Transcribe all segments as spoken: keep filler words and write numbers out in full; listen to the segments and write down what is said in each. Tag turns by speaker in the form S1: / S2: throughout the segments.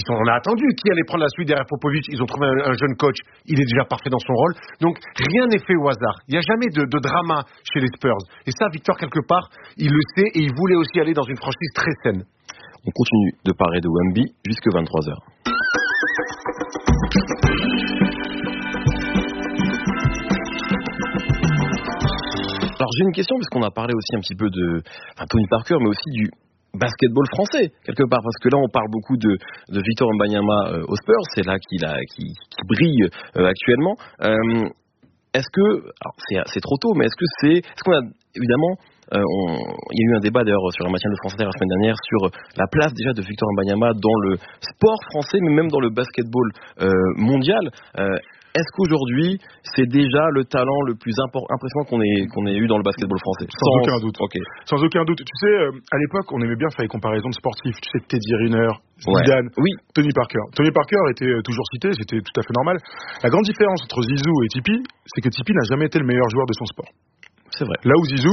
S1: on a attendu qui allait prendre la suite derrière Popovic. Ils ont trouvé un, un jeune coach. Il est déjà parfait dans son rôle. Donc, rien n'est fait au hasard. Il n'y a jamais de, de drama chez les Spurs. Et ça, Victor, quelque part, il le sait et il voulait aussi aller dans une franchise très saine.
S2: On continue de parler de Wemby jusqu'à vingt-trois heures. Alors j'ai une question, parce qu'on a parlé aussi un petit peu de enfin, Tony Parker, mais aussi du basketball français, quelque part, parce que là on parle beaucoup de, de Victor Wembanyama euh, aux Spurs, c'est là qu'il, a, qu'il, qu'il brille euh, actuellement. Euh, est-ce que, alors c'est, c'est trop tôt, mais est-ce que c'est, est-ce qu'on a évidemment, euh, on, il y a eu un débat d'ailleurs sur la matière de France Inter la semaine dernière sur la place déjà de Victor Wembanyama dans le sport français, mais même dans le basketball euh, mondial. Euh, Est-ce qu'aujourd'hui, c'est déjà le talent le plus impor- impressionnant qu'on ait, qu'on ait eu dans le basketball français?
S3: Sans, Sans aucun doute.
S2: Okay.
S3: Sans aucun doute. Tu sais, euh, à l'époque, on aimait bien faire les comparaisons de sportifs. Tu sais, Teddy Riner, Zidane,
S2: ouais. oui.
S3: Tony Parker. Tony Parker était toujours cité, c'était tout à fait normal. La grande différence entre Zizou et Tipeee, c'est que Tipeee n'a jamais été le meilleur joueur de son sport.
S2: C'est vrai.
S3: Là où Zizou...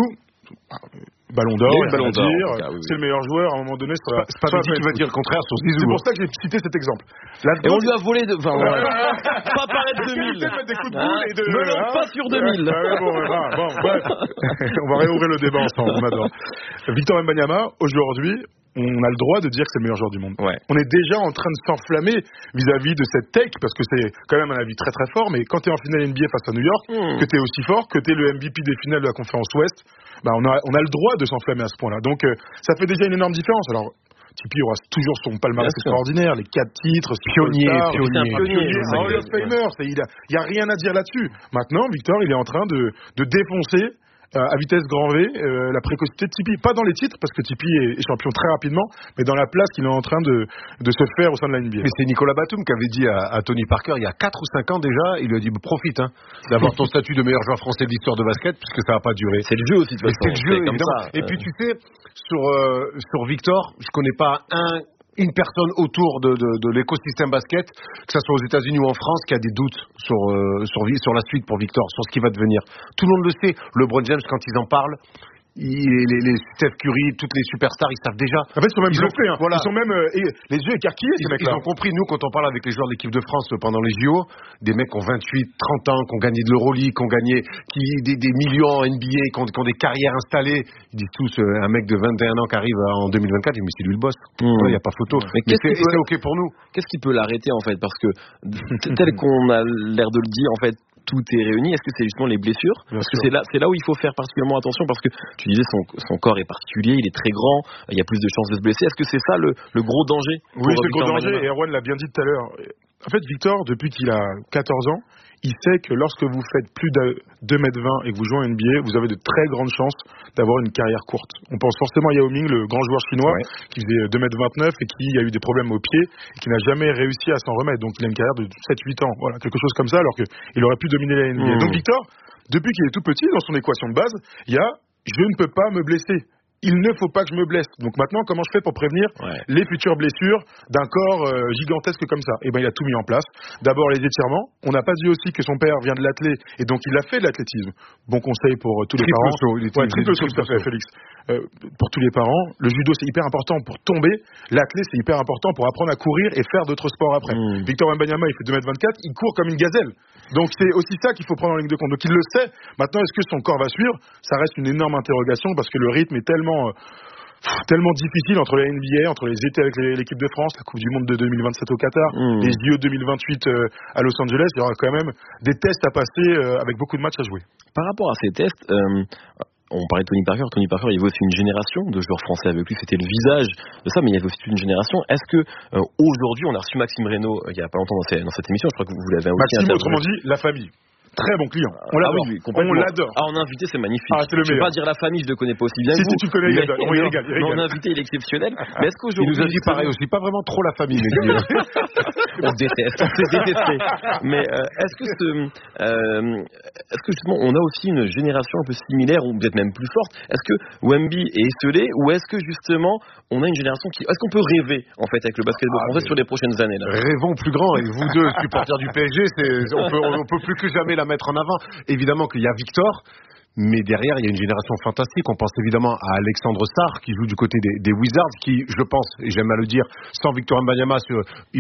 S3: Ballon d'or,
S2: ballon d'or
S3: dire,
S2: cas, oui,
S3: c'est oui. le meilleur joueur à un moment donné.
S1: C'est pas, c'est pas Mehdi qui va dire le contraire sur Zizou.
S3: C'est pour ça que j'ai cité cet exemple.
S2: La et on lui a volé de... Enfin, voilà. Pas paraître deux mille.
S3: Des coups de boule et de...
S2: Non, non, pas sur deux mille.
S3: Ah, bon, bon, bon, bref. On va réouvrir le débat ensemble, on adore. Victor Wembanyama, aujourd'hui, on a le droit de dire que c'est le meilleur joueur du monde.
S2: Ouais.
S3: On est déjà en train de s'enflammer vis-à-vis de cette take, parce que c'est quand même un avis très très fort, mais quand tu es en finale N B A face à New York, mmh. que tu es aussi fort, que tu es le M V P des finales de la conférence Ouest, bah on, a, on a le droit de s'enflammer à ce point-là. Donc euh, ça fait déjà une énorme différence. Alors, Tipeee aura toujours son palmarès extraordinaire, les quatre titres,
S1: pionnier, pionnier,
S3: pionnier, un Hall of Famer, il n'y a, a rien à dire là-dessus. Maintenant, Victor, il est en train de, de défoncer à vitesse grand V, euh, la précocité de Tipeee. Pas dans les titres, parce que Tipeee est, est champion très rapidement, mais dans la place qu'il est en train de, de se faire au sein de la N B A.
S1: Mais c'est Nicolas Batum qui avait dit à, à Tony Parker, il y a quatre ou cinq ans déjà, il lui a dit, profite hein, d'avoir ton statut de meilleur joueur français de l'histoire de basket, puisque ça va pas durer.
S2: C'est le jeu aussi, de toute façon.
S1: C'est le jeu, évidemment. Ça, euh... Et puis tu sais, sur, euh, sur Victor, je connais pas un... une personne autour de, de, de l'écosystème basket, que ce soit aux États-Unis ou en France, qui a des doutes sur, euh, sur, sur la suite pour Victor, sur ce qui va devenir. Tout le monde le sait. LeBron James, quand ils en parlent, ils, les, les Steph Curry, toutes les superstars, ils savent déjà.
S3: En fait, ils sont même
S1: ils
S3: bluffés. Hein. Voilà. Ils sont même euh, les yeux écarquillés, ces
S1: ils,
S3: mecs-là.
S1: Ils ont compris, nous, quand on parle avec les joueurs de l'équipe de France pendant les J O, des mecs qui ont vingt-huit, trente ans, qui ont gagné de l'Euroleague, qui ont gagné qui, des, des millions en N B A, qui ont, qui ont des carrières installées. Ils disent tous, euh, un mec de vingt et un ans qui arrive en deux mille vingt-quatre, ils disent, mais c'est lui le boss. Il mmh. n'y a pas photo. Mais, mais c'est, peut... c'est OK pour nous.
S2: Qu'est-ce qui peut l'arrêter, en fait? Parce que, tel qu'on a l'air de le dire, en fait, tout est réuni. Est-ce que c'est justement les blessures? Bien Parce sûr. que c'est là, c'est là où il faut faire particulièrement attention, parce que tu disais son, son corps est particulier, il est très grand, il y a plus de chances de se blesser. Est-ce que c'est ça le, le gros danger?
S3: Oui, c'est le gros danger, et Erwan l'a bien dit tout à l'heure. En fait, Victor, depuis qu'il a quatorze ans, il sait que lorsque vous faites plus de deux mètres vingt et que vous jouez en N B A, vous avez de très grandes chances d'avoir une carrière courte. On pense forcément à Yao Ming, le grand joueur chinois, ouais. qui faisait deux mètres vingt-neuf et qui a eu des problèmes au pied et qui n'a jamais réussi à s'en remettre. Donc il a une carrière de sept huit ans, voilà, quelque chose comme ça, alors qu'il aurait pu dominer la N B A. Mmh. Donc Victor, depuis qu'il est tout petit, dans son équation de base, il y a « je ne peux pas me blesser ». Il ne faut pas que je me blesse. Donc maintenant, comment je fais pour prévenir ouais. les futures blessures d'un corps euh, gigantesque comme ça? Et ben, il a tout mis en place. D'abord les étirements. On n'a pas dit aussi que son père vient de l'athlé et donc il a fait de l'athlétisme. Bon conseil pour euh, tous les
S1: triple
S3: parents.
S1: Saut, il
S3: ouais, triple saut, tout à fait, Félix. Euh, pour tous les parents, le judo c'est hyper important pour tomber. L'athlé c'est hyper important pour apprendre à courir et faire d'autres sports après. Mmh. Victor Wembanyama, il fait deux mètres vingt-quatre, il court comme une gazelle. Donc c'est aussi ça qu'il faut prendre en ligne de compte. Donc il le sait. Maintenant, est-ce que son corps va suivre? Ça reste une énorme interrogation parce que le rythme est tellement euh, tellement difficile entre la N B A, entre les étés avec les, l'équipe de France, la Coupe du Monde de deux mille vingt-sept au Qatar, mmh. les J O deux mille vingt-huit euh, à Los Angeles. Il y aura quand même des tests à passer euh, avec beaucoup de matchs à jouer.
S2: Par rapport à ces tests, euh, on parlait de Tony Parker. Tony Parker, il y avait aussi une génération de joueurs français avec lui. C'était le visage de ça, mais il y avait aussi une génération. Est-ce que euh, aujourd'hui, on a reçu Maxime Reynaud euh, il y a pas longtemps dans, ces, dans cette émission. Je crois que vous l'avez aussi.
S3: Maxime, autrement dit, la famille. Très bon client. On l'adore. Ah oui,
S2: on
S3: l'adore.
S2: Ah, on a invité, c'est magnifique.
S3: Ah, c'est le
S2: je ne vais pas dire la famille, je ne le connais pas aussi bien.
S3: Si,
S2: que
S3: si
S2: vous,
S3: tu le connais, il régale. On, régale, il
S2: régale. On a invité, il est exceptionnel. Mais est-ce qu'aujourd'hui.
S1: Il nous a dit pareil aussi, pas vraiment trop la famille. Mais
S2: on se déteste, on s'est détesté. Mais euh, est-ce que ce, euh, est-ce que justement, on a aussi une génération un peu similaire, ou peut-être même plus forte? Est-ce que Wemby est esselé, ou est-ce que justement, on a une génération qui. Est-ce qu'on peut rêver, en fait, avec le basketball ah, français sur les prochaines années là?
S1: Rêvons plus grand. Et vous deux, supporters du P S G, c'est, on peut, on peut plus que jamais la mettre en avant. Évidemment qu'il y a Victor, mais derrière il y a une génération fantastique. On pense évidemment à Alexandre Sarr qui joue du côté des, des Wizards, qui, je pense, et j'aime à le dire, sans Victor Wembanyama,